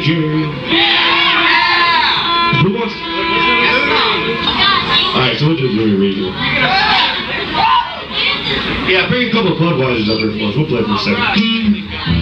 Jerry. Who wants? Alright, so we'll do Louis Reed. Yeah, bring a couple of Budweisers up here for us. We'll play for a second.